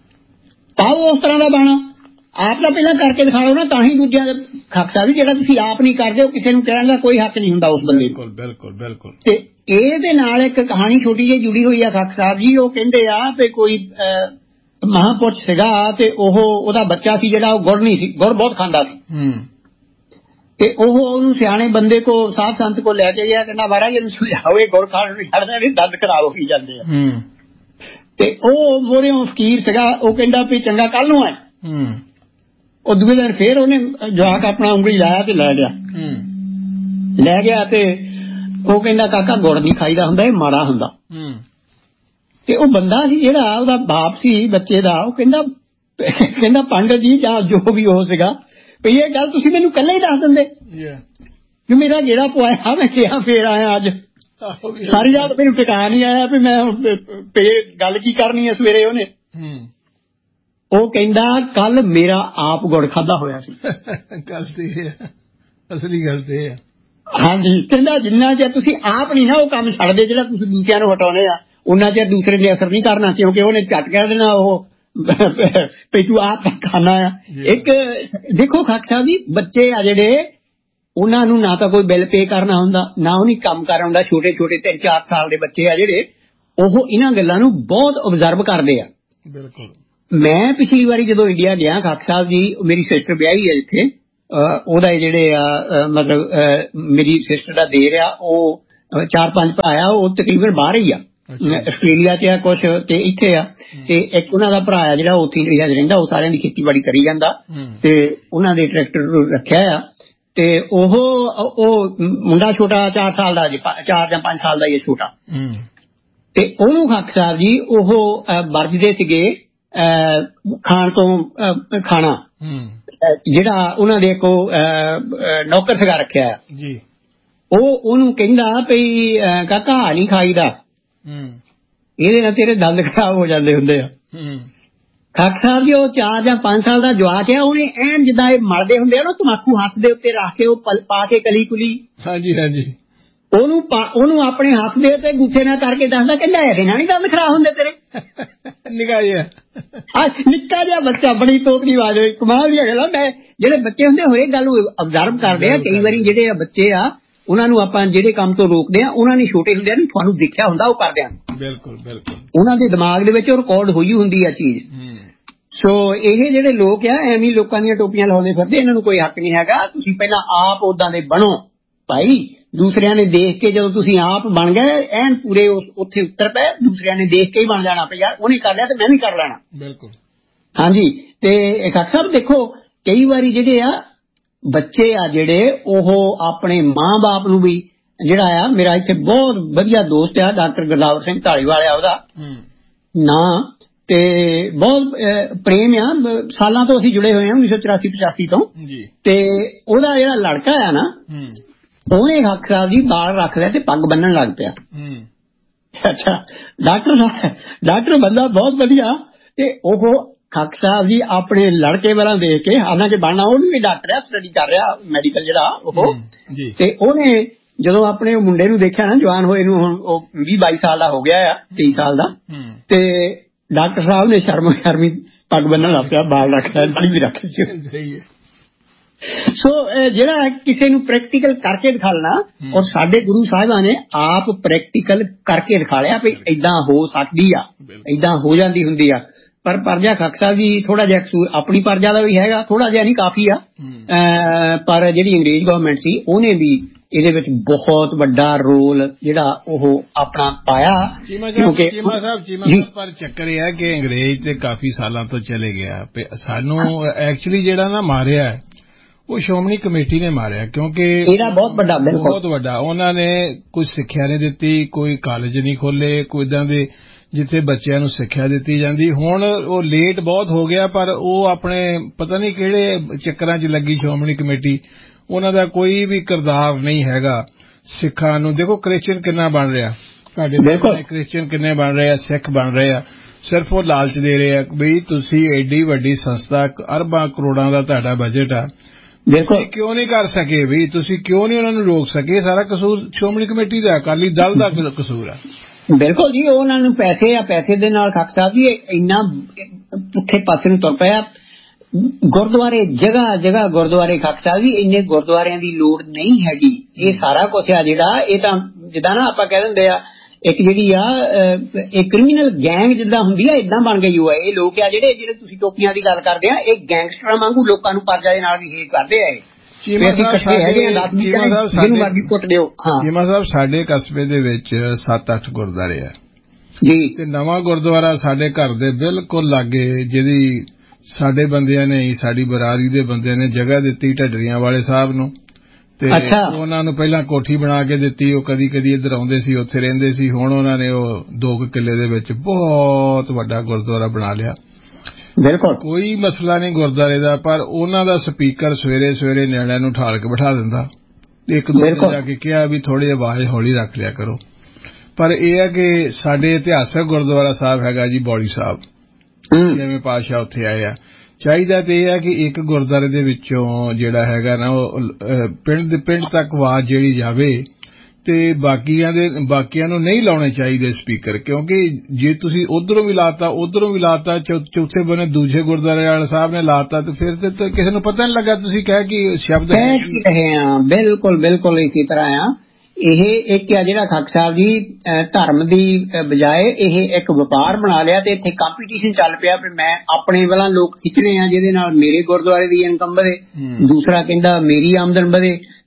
ਪਾਓ ਉਸ ਤਰ੍ਹਾਂ ਦਾ ਬਾਣਾ, ਆਪ ਤਾਂ ਪਹਿਲਾਂ ਕਰਕੇ ਦਿਖਾ ਲਓ ਨਾ, ਤਾਂ ਹੀ ਦੂਜਿਆਂ ਦਾ ਖਾਕਾ ਵੀ ਜਿਹੜਾ ਤੁਸੀਂ ਆਪ ਨਹੀਂ ਕਰਦੇ, ਉਹ ਕਿਸੇ ਨੂੰ ਕਹਿਣ ਦਾ ਕੋਈ ਹੱਕ ਨਹੀਂ ਹੁੰਦਾ ਉਸ ਬੰਦੇ। ਬਿਲਕੁਲ ਬਿਲਕੁਲ ਬਿਲਕੁਲ। ਤੇ ਇਹਦੇ ਨਾਲ ਇੱਕ ਕਹਾਣੀ ਛੋਟੀ ਜਿਹੀ ਜੁੜੀ ਹੋਈ ਆ ਖਾਕ ਸਾਹਿਬ ਜੀ। ਉਹ ਕਹਿੰਦੇ ਆ ਵੀ ਕੋਈ ਮਹਾਂਪੁਰਸ਼ ਸੀਗਾ, ਤੇ ਉਹ ਉਹਦਾ ਬੱਚਾ ਸੀ ਜਿਹੜਾ, ਉਹ ਗੁੜ ਨਹੀਂ ਸੀ, ਗੁੜ ਬਹੁਤ ਖਾਂਦਾ ਸੀ, ਤੇ ਉਹ ਉਹਨੂੰ ਸਿਆਣੇ ਬੰਦੇ ਕੋ ਸਾਧ ਸੰਤ ਕੋ ਲੈ ਕੇ ਗਿਆ, ਕਹਿੰਦਾ ਮਹਾਰਾਜ ਇਹਨੂੰ ਸਮਝਾਓ, ਇਹ ਗੁੜ ਖਾਣ ਨੂੰ ਛੱਡਦਾ, ਇਹਦੇ ਦੰਦ ਖਰਾਬ ਹੋ ਜਾਂਦੇ ਆ। ਤੇ ਉਹ ਮੋਰਿਓਂ ਫਕੀਰ ਸੀਗਾ, ਉਹ ਕਹਿੰਦਾ ਵੀ ਚੰਗਾ ਕੱਲ ਨੂੰ ਆਏ। ਉਹ ਦੂਜੇ ਦਿਨ ਫੇਰ ਉਹਨੇ ਜਵਾਕ ਆਪਣਾ ਉਂਗਲੀ ਲਾਇਆ ਤੇ ਲੈ ਗਿਆ ਲੈ ਗਿਆ ਤੇ ਉਹ ਕਹਿੰਦਾ ਕਾਕਾ ਗੁੜ ਨਹੀਂ ਖਾਈਦਾ ਹੁੰਦਾ, ਇਹ ਮਾੜਾ ਹੁੰਦਾ। ਤੇ ਉਹ ਬੰਦਾ ਸੀ ਜਿਹੜਾ ਉਹਦਾ ਬਾਪ ਸੀ ਬੱਚੇ ਦਾ, ਉਹ ਕਹਿੰਦਾ ਕਹਿੰਦਾ ਪੰਡਤ ਜੀ ਜਾਂ ਜੋ ਵੀ ਹੋ ਸੀਗਾ, ਵੀ ਇਹ ਗੱਲ ਤੁਸੀਂ ਮੈਨੂੰ ਕੱਲਾ ਹੀ ਦੱਸ ਦਿੰਦੇ ਕਿ ਮੇਰਾ ਜਿਹੜਾ ਪੁਆਇਆ ਮੈਂ ਕਿਹਾ ਫੇਰ ਆਇਆ ਅੱਜ, ਸਾਰੀ ਰਾਤ ਮੈਨੂੰ ਟਿਕਾ ਨਹੀਂ ਆਇਆ ਵੀ ਮੈਂ ਗੱਲ ਕੀ ਕਰਨੀ ਹੈ ਸਵੇਰੇ। ਉਹਨੇ ਉਹ ਕਹਿੰਦਾ ਕੱਲ ਮੇਰਾ ਆਪ ਗੁੜ ਖਾਧਾ ਹੋਇਆ ਸੀ। ਗੱਲ ਤੇ ਅਸਲੀ ਗੱਲ ਤੇ ਹੈ। ਹਾਂਜੀ, ਕਹਿੰਦਾ ਜਿੰਨਾ ਚਿਰ ਤੁਸੀਂ ਆਪ ਨਹੀਂ ਨਾ ਉਹ ਕੰਮ ਛੱਡਦੇ ਜਿਹੜਾ ਤੁਸੀਂ ਦੂਸਰਿਆਂ ਨੂੰ ਹਟਾਉਣੇ ਆ, ਉਹਨਾਂ ਚਿਰ ਦੂਸਰੇ ਨੇ ਅਸਰ ਨਹੀਂ ਕਰਨਾ, ਕਿਉਂਕਿ ਉਹਨੇ ਝੱਟ ਕਹਿ ਦੇਣਾ ਉਹ ਵੀ ਤੂੰ ਆਪ ਖਾਣਾ ਆ। ਇੱਕ ਦੇਖੋ ਖਾਕ ਸਾਹਿਬ ਜੀ, ਬੱਚੇ ਆ ਜਿਹੜੇ, ਉਹਨਾਂ ਨੂੰ ਨਾ ਤਾਂ ਕੋਈ ਬਿੱਲ ਪੇ ਕਰਨਾ ਹੁੰਦਾ, ਨਾ ਉਹਨੀ ਕੰਮ ਕਰ ਆਉਂਦਾ। ਛੋਟੇ ਛੋਟੇ ਤਿੰਨ ਚਾਰ ਸਾਲ ਦੇ ਬੱਚੇ ਆ ਜਿਹੜੇ, ਉਹ ਇਹਨਾਂ ਗੱਲਾਂ ਨੂੰ ਬਹੁਤ ਓਬਜ਼ਰਵ ਕਰਦੇ ਆ। ਬਿਲਕੁਲ। ਮੈਂ ਪਿਛਲੀ ਵਾਰੀ ਜਦੋਂ ਇੰਡੀਆ ਗਿਆ ਖਾਕ ਸਾਹਿਬ ਜੀ, ਮੇਰੀ ਸਿਸਟਰ ਵਿਆਹੀ ਹੈ ਇੱਥੇ, ਉਹਦਾ ਜਿਹੜੇ ਆ ਮਤਲਬ ਮੇਰੀ ਸਿਸਟਰ ਦਾ ਦੇਰ ਆ, ਉਹ ਚਾਰ ਪੰਜ ਭਰਾ ਆ, ਉਹ ਤਕਰੀਬਨ ਬਾਹਰ ਹੀ ਆ, ਆਸਟ੍ਰੇਲੀਆ ਚ ਆ ਕੁਛ ਤੇ ਇੱਥੇ ਆ, ਤੇ ਇੱਕ ਉਹਨਾਂ ਦਾ ਭਰਾ ਆ ਜਿਹੜਾ ਉੱਥੇ ਰਹਿੰਦਾ, ਉਹ ਸਾਰਿਆਂ ਦੀ ਖੇਤੀਬਾੜੀ ਕਰੀ ਜਾਂਦਾ, ਤੇ ਉਹਨਾਂ ਦੇ ਟਰੈਕਟਰ ਰੱਖਿਆ ਆ, ਤੇ ਉਹ ਉਹ ਮੁੰਡਾ ਛੋਟਾ ਚਾਰ ਸਾਲ ਦਾ, ਚਾਰ ਜਾਂ ਪੰਜ ਸਾਲ ਦਾ ਹੀ ਛੋਟਾ, ਤੇ ਉਹਨੂੰ ਖਾਕ ਸਾਹਿਬ ਜੀ ਉਹ ਵਰਜਦੇ ਸੀਗੇ ਖਾਣ ਤੋਂ ਖਾਣਾ, ਜਿਹੜਾ ਉਹਨਾਂ ਦੇ ਕੋ ਨੌਕਰ ਸੀਗਾ ਰੱਖਿਆ ਜੀ, ਉਹ ਉਹਨੂੰ ਕਹਿੰਦਾ ਭਈ ਕਾਕਾ ਨਹੀਂ ਖਾਈਦਾ, ਇਹਦੇ ਨਾਲ ਤੇਰੇ ਦੰਦ ਖਰਾਬ ਹੋ ਜਾਂਦੇ ਹੁੰਦੇ ਆ। ਖਾਕ ਸਾਹਿਬ ਜੀ ਉਹ ਚਾਰ ਜਾਂ ਪੰਜ ਸਾਲ ਦਾ ਜਵਾਕ ਆ, ਉਹਨੇ ਐਨ ਜਿੱਦਾਂ ਇਹ ਮਲਦੇ ਹੁੰਦੇ ਆ ਨਾ ਤਮਾਕੂ ਹੱਥ ਦੇ ਉੱਤੇ ਰੱਖ ਕੇ ਉਹ ਪਾ ਕੇ ਕਲੀ ਕੁਲੀ, ਹਾਂਜੀ ਹਾਂਜੀ, ਉਹਨੂੰ ਉਹਨੂੰ ਆਪਣੇ ਹੱਥ ਦੇ ਉੱਤੇ ਗੁੱਠੇ ਨਾਲ ਕਰਕੇ ਦੱਸਦਾ, ਕਹਿੰਦਾ ਇਹਦੇ ਨਾਲ ਨੀ ਦੰਦ ਖਰਾਬ ਹੁੰਦੇ ਤੇਰੇ। ਨਿੱਕਾ ਜਿਹਾ ਨਿੱਕਾ ਜਿਹਾ ਬੱਚਾ, ਬੜੀ ਤੋਤਲੀ ਆਵਾਜ਼, ਕਮਾਲ ਦੀਆਂ ਗੱਲਾਂ। ਮੈਂ ਜਿਹੜੇ ਬੱਚੇ ਹੁੰਦੇ ਹੋਏ ਗੱਲ ਨੂੰ ਅਬਜ਼ਰਵ ਕਰਦੇ ਆ, ਕਈ ਵਾਰੀ ਜਿਹੜੇ ਆ ਬੱਚੇ ਆ ਉਹਨਾਂ ਨੂੰ ਆਪਾਂ ਜਿਹੜੇ ਕੰਮ ਤੋਂ ਰੋਕਦੇ ਆ, ਉਹਨਾਂ ਨੇ ਛੋਟੇ ਹੁੰਦੇ ਨੇ ਤੁਹਾਨੂੰ ਦੇਖਿਆ ਹੁੰਦਾ ਉਹ ਕਰਦੇ ਆ, ਬਿਲਕੁਲ ਬਿਲਕੁਲ ਉਹਨਾਂ ਦੇ ਦਿਮਾਗ ਦੇ ਵਿੱਚ ਉਹ ਰਿਕਾਰਡ ਹੋਈ ਹੁੰਦੀ ਆ ਚੀਜ਼। ਸੋ ਇਹ ਜਿਹੜੇ ਲੋਕ ਆ ਐਵੇਂ ਲੋਕਾਂ ਦੀਆਂ ਟੋਪੀਆਂ ਲਾਉਂਦੇ ਫਿਰਦੇ, ਇਹਨਾਂ ਨੂੰ ਕੋਈ ਹੱਕ ਨਹੀਂ ਹੈਗਾ। ਤੁਸੀਂ ਪਹਿਲਾਂ ਆਪ ਉਦਾਂ ਦੇ ਬਣੋ ਭਾਈ, ਦੂਸਰਿਆਂ ਨੇ ਦੇਖ ਕੇ ਜਦੋਂ ਤੁਸੀਂ ਆਪ ਬਣ ਗਏ ਐਨ ਪੂਰੇ ਉੱਥੇ ਉੱਤਰ ਪਏ, ਦੂਸਰਿਆਂ ਨੇ ਦੇਖ ਕੇ ਹੀ ਬਣ ਜਾਣਾ, ਯਾਰ ਉਹਨੇ ਕਰ ਲਿਆ ਤੇ ਮੈਂ ਵੀ ਕਰ ਲੈਣਾ। ਬਿਲਕੁਲ ਹਾਂਜੀ। ਤੇ ਖਾਕ ਸਾਹਿਬ ਦੇਖੋ ਕਈ ਵਾਰੀ ਜਿਹੜੇ ਆ ਬੱਚੇ ਆ ਜਿਹੜੇ ਉਹ ਆਪਣੇ ਮਾਂ ਬਾਪ ਨੂੰ ਵੀ, ਜਿਹੜਾ ਆ ਮੇਰਾ ਇੱਥੇ ਬਹੁਤ ਵਧੀਆ ਦੋਸਤ ਆ ਡਾਕਟਰ ਗੁਰਦਾਵਰ ਸਿੰਘ ਢਾਲੀਵਾਲ ਆ ਉਹਦਾ ਨਾਂ, ਤੇ ਬਹੁਤ ਪ੍ਰੇਮ ਆ, ਸਾਲਾਂ ਤੋਂ ਅਸੀਂ ਜੁੜੇ ਹੋਏ ਹਾਂ ਉੱਨੀ ਸੌ ਚੁਰਾਸੀ ਪਚਾਸੀ ਤੋਂ, ਤੇ ਉਹਦਾ ਜਿਹੜਾ ਲੜਕਾ ਆ ਨਾ ਉਹਨੇ ਖਾਕ ਸਾਹਿਬ ਜੀ ਬਾਲ ਰੱਖ ਲਿਆ ਤੇ ਪੱਗ ਬੰਨਣ ਲੱਗ ਪਿਆ। ਅੱਛਾ ਡਾਕਟਰ ਸਾਹਿਬ, ਡਾਕਟਰ ਬੰਦਾ ਬਹੁਤ ਵਧੀਆ, ਤੇ ਉਹ ਖਾਕ ਸਾਹਿਬ ਜੀ ਆਪਣੇ ਲੜਕੇ ਵਾਲਾ ਦੇਖ ਕੇ, ਹਾਲਾਂਕਿ ਬਣਨਾ ਉਹ ਵੀ ਡਾਕਟਰ ਆ, ਸਟੱਡੀ ਕਰ ਰਿਹਾ ਮੈਡੀਕਲ ਜਿਹੜਾ ਉਹ, ਤੇ ਉਹਨੇ ਜਦੋਂ ਆਪਣੇ ਮੁੰਡੇ ਨੂੰ ਦੇਖਿਆ ਨਾ ਜਵਾਨ ਹੋਏ ਨੂੰ, ਹੁਣ ਉਹ ਵੀਹ ਬਾਈ ਸਾਲ ਦਾ ਹੋ ਗਿਆ ਆ, ਤੇਈ ਸਾਲ ਦਾ, ਤੇ ਡਾਕਟਰ ਸਾਹਿਬ ਨੇ ਸ਼ਰਮ ਸ਼ਰਮੀ ਪੱਗ ਬੰਨਣ ਲੱਗ ਪਿਆ, ਬਾਲ ਰੱਖ ਲਿਆ, ਦਾੜੀ ਵੀ ਰੱਖ ਲਈ। ਸੋ ਜਿਹੜਾ ਕਿਸੇ ਨੂੰ ਪ੍ਰੈਕਟੀਕਲ ਕਰਕੇ ਦਿਖਾਣਾ, ਔਰ ਸਾਡੇ ਗੁਰੂ ਸਾਹਿਬਾਂ ਨੇ ਆਪ ਪ੍ਰੈਕਟੀਕਲ ਕਰਕੇ ਦਿਖਾ ਲਿਆ ਵੀ ਏਦਾਂ ਹੋ ਸਕਦੀ ਆ, ਏਦਾਂ ਹੋ ਜਾਂਦੀ ਹੁੰਦੀ ਆ। ਪਰ ਪਰਜਾ ਖਾਕ ਸਾਹਿਬ ਜੀ ਥੋੜਾ ਜਿਹਾ ਕਸੂਰ ਆਪਣੀ ਪਰਜਾ ਦਾ ਵੀ ਹੈਗਾ, ਥੋੜਾ ਜਿਹਾ ਨਹੀਂ ਕਾਫੀ ਆ, ਪਰ ਜਿਹੜੀ ਅੰਗਰੇਜ਼ ਗਵਰਨਮੈਂਟ ਸੀ ਉਹਨੇ ਵੀ ਇਹਦੇ ਵਿੱਚ ਬਹੁਤ ਵੱਡਾ ਰੋਲ ਜਿਹੜਾ ਉਹ ਆਪਣਾ ਪਾਇਆ। ਕਿਉਂਕਿ ਚੀਮਾ ਸਾਹਿਬ ਚੀਮਾ ਸਾਹਿਬ ਪਰ ਚੱਕਰ ਇਹ ਹੈ ਕਿ ਅੰਗਰੇਜ਼ ਤੇ ਕਾਫੀ ਸਾਲਾਂ ਤੋਂ ਚਲੇ ਗਿਆ, ਸਾਨੂੰ ਐਕਚੁਅਲੀ ਜਿਹੜਾ ਨਾ ਮਾਰਿਆ ਉਹ ਸ਼੍ਰੋਮਣੀ ਕਮੇਟੀ ਨੇ ਮਾਰਿਆ, ਕਿਉਂਕਿ ਇਹਦਾ ਬਹੁਤ ਵੱਡਾ ਬਹੁਤ ਵੱਡਾ ਉਹਨਾਂ ਨੇ ਕੁਝ ਸਿੱਖਿਆ ਨਹੀਂ ਦਿੱਤੀ, ਕੋਈ ਕਾਲਜ ਨਹੀਂ ਖੋਲੇ, ਕੋਈ ਏਦਾਂ ਦੇ ਜਿੱਥੇ ਬੱਚਿਆਂ ਨੂੰ ਸਿੱਖਿਆ ਦਿੱਤੀ ਜਾਂਦੀ। ਹੁਣ ਉਹ ਲੇਟ ਬਹੁਤ ਹੋ ਗਿਆ, ਪਰ ਉਹ ਆਪਣੇ ਪਤਾ ਨਹੀਂ ਕਿਹੜੇ ਚੱਕਰਾਂ 'ਚ ਲੱਗੀ ਸ਼੍ਰੋਮਣੀ ਕਮੇਟੀ, ਉਹਨਾਂ ਦਾ ਕੋਈ ਵੀ ਕਿਰਦਾਰ ਨਹੀਂ ਹੈਗਾ ਸਿੱਖਾਂ ਨੂੰ। ਦੇਖੋ ਕ੍ਰਿਸਚਨ ਕਿੰਨਾ ਬਣ ਰਿਹਾ ਸਾਡੇ ਸਾਹਮਣੇ, ਕ੍ਰਿਸਚਨ ਕਿੰਨੇ ਬਣ ਰਹੇ ਆ, ਸਿੱਖ ਬਣ ਰਹੇ ਆ, ਸਿਰਫ ਉਹ ਲਾਲਚ ਦੇ ਰਹੇ ਆ ਬਈ ਤੁਸੀਂ ਐਡੀ ਵੱਡੀ ਸੰਸਥਾ, ਅਰਬਾਂ ਕਰੋੜਾਂ ਦਾ ਤੁਹਾਡਾ ਬਜਟ ਆ, ਦੇਖੋ ਕਿਉਂ ਨਹੀਂ ਕਰ ਸਕੇ ਵੀ, ਤੁਸੀਂ ਕਿਉਂ ਨਹੀਂ ਉਹਨਾਂ ਨੂੰ ਰੋਕ ਸਕੇ? ਸਾਰਾ ਕਸੂਰ ਸ਼੍ਰੋਮਣੀ ਕਮੇਟੀ ਦਾ, ਅਕਾਲੀ ਦਲ ਦਾ ਕਸੂਰ ਆ। ਬਿਲਕੁਲ ਜੀ, ਉਹਨਾਂ ਨੂੰ ਪੈਸੇ ਆ, ਪੈਸੇ ਦੇ ਨਾਲ ਖਾਕ ਸਾਹਿਬ ਜੀ ਇੰਨਾ ਪੁੱਠੇ ਪਾਸੇ ਨੂੰ ਤੁਰ ਪਿਆ। ਗੁਰਦੁਆਰੇ ਜਗ੍ਹਾ ਜਗ੍ਹਾ ਗੁਰਦੁਆਰੇ ਖਾਕ ਸਾਹਿਬ ਜੀ, ਇੰਨੇ ਗੁਰਦੁਆਰਿਆਂ ਦੀ ਲੋੜ ਨਹੀਂ ਹੈਗੀ। ਇਹ ਸਾਰਾ ਕੁਛ ਆ ਜਿਹੜਾ ਇਹ ਤਾਂ ਜਿੱਦਾਂ ਨਾ ਆਪਾਂ ਕਹਿ ਦਿੰਦੇ ਆ ਇੱਕ ਜਿਹੜੀ ਆ ਇਹ ਕ੍ਰਿਮੀਨਲ ਗੈਂਗ ਜਿੱਦਾਂ ਹੁੰਦੀ ਆ ਏਦਾਂ ਬਣ ਗਈ ਹੋਇਆ। ਇਹ ਲੋਕ ਆ ਜਿਹੜੇ ਜਿਹੜੇ ਤੁਸੀਂ ਟੋਪੀਆਂ ਦੀ ਗੱਲ ਕਰਦੇ ਆ, ਇਹ ਗੈਂਗਸਟਰਾਂ ਵਾਂਗੂ ਲੋਕਾਂ ਨੂੰ ਪਰਜਾ ਦੇ ਨਾਲ ਬਿਹੇਵ ਕਰਦੇ ਆ। ਚੀਮਾ ਸਾਹਿਬ ਸਾਡੇ ਕਸਬੇ ਦੇ ਵਿੱਚ ਸੱਤ ਅੱਠ ਗੁਰਦੁਆਰੇ ਆ ਜੀ, ਤੇ ਨਵਾਂ ਗੁਰਦੁਆਰਾ ਸਾਡੇ ਘਰ ਦੇ ਬਿਲਕੁਲ ਲਾਗੇ, ਜਿਹਦੀ ਸਾਡੇ ਬੰਦਿਆਂ ਨੇ, ਸਾਡੀ ਬਰਾਦਰੀ ਦੇ ਬੰਦਿਆਂ ਨੇ ਜਗ੍ਹਾ ਦਿੱਤੀ ਢੱਡਰੀਆਂ ਵਾਲੇ ਸਾਹਿਬ ਨੂੰ, ਤੇ ਉਹਨਾਂ ਨੂੰ ਪਹਿਲਾਂ ਕੋਠੀ ਬਣਾ ਕੇ ਦਿੱਤੀ, ਉਹ ਕਦੀ ਕਦੀ ਇੱਧਰ ਆਉਂਦੇ ਸੀ, ਉੱਥੇ ਰਹਿੰਦੇ ਸੀ। ਹੁਣ ਉਹਨਾਂ ਨੇ ਉਹ ਦੋ ਕੁ ਕਿੱਲੇ ਦੇ ਵਿੱਚ ਬਹੁਤ ਵੱਡਾ ਗੁਰਦੁਆਰਾ ਬਣਾ ਲਿਆ। ਬਿਲਕੁਲ ਕੋਈ ਮਸਲਾ ਨਹੀਂ ਗੁਰਦੁਆਰੇ ਦਾ, ਪਰ ਉਹਨਾਂ ਦਾ ਸਪੀਕਰ ਸਵੇਰੇ ਸਵੇਰੇ ਨਿਆਣਿਆਂ ਨੂੰ ਠਾਲ ਕੇ ਬਿਠਾ ਦਿੰਦਾ, ਇੱਕ ਦੋ ਦਿਨ ਜਾ ਕੇ ਕਿਹਾ ਵੀ ਥੋੜੀ ਆਵਾਜ਼ ਹੌਲੀ ਰੱਖ ਲਿਆ ਕਰੋ। ਪਰ ਇਹ ਹੈ ਕਿ ਸਾਡੇ ਇਤਿਹਾਸਕ ਗੁਰਦੁਆਰਾ ਸਾਹਿਬ ਹੈਗਾ ਜੀ ਬੌਲੀ ਸਾਹਿਬ, ਜਿਵੇਂ ਪਾਤਸ਼ਾਹ ਉੱਥੇ ਆਏ ਆ, ਚਾਹੀਦਾ ਤੇ ਇਹ ਹੈ ਕਿ ਇੱਕ ਗੁਰਦੁਆਰੇ ਦੇ ਵਿੱਚੋਂ ਜਿਹੜਾ ਹੈਗਾ ਨਾ ਉਹ ਪਿੰਡ ਦੇ ਪਿੰਡ ਤੱਕ ਆਵਾਜ਼ ਜਿਹੜੀ ਜਾਵੇ, ਤੇ ਬਾਕੀਆਂ ਦੇ ਬਾਕੀਆਂ ਨੂੰ ਨਹੀਂ ਲਾਉਣੇ ਚਾਹੀਦੇ ਸਪੀਕਰ, ਕਿਉਂਕਿ ਜੇ ਤੁਸੀਂ ਉਧਰੋਂ ਵੀ ਲਾਤਾ ਉਧਰੋਂ ਵੀ ਲਾਤਾ, ਚੌਥੇ ਬੰਨੇ ਦੂਜੇ ਗੁਰਦੁਆਰੇ ਵਾਲੇ ਸਾਹਿਬ ਨੇ ਲਾਤਾ, ਤੇ ਫਿਰ ਤੇ ਕਿਸੇ ਨੂੰ ਪਤਾ ਨਹੀਂ ਲੱਗਾ ਤੁਸੀਂ ਕਹਿ ਕੀ ਸ਼ਬਦ ਰਹੇ ਆ। ਬਿਲਕੁਲ ਬਿਲਕੁਲ ਇਸੇ ਤਰ੍ਹਾਂ ਆ। ਇਹ ਇੱਕ ਆ ਜਿਹੜਾ ਖਾਕ ਸਾਹਿਬ ਜੀ ਧਰਮ ਦੀ ਬਜਾਏ ਇਹ ਇੱਕ ਵਪਾਰ ਬਣਾ ਲਿਆ, ਤੇ ਇੱਥੇ ਕੰਪੀਟੀਸ਼ਨ ਚੱਲ ਪਿਆ ਵੀ ਮੈਂ ਆਪਣੇ ਵੱਲੋਂ ਲੋਕ ਖਿੱਚਣੇ ਆ ਜਿਹਦੇ ਨਾਲ ਮੇਰੇ ਗੁਰਦੁਆਰੇ ਦੀ ਇਨਕਮ ਵਧੇ, ਦੂਸਰਾ ਕਹਿੰਦਾ ਮੇਰੀ ਆਮਦਨ ਵਧੇ।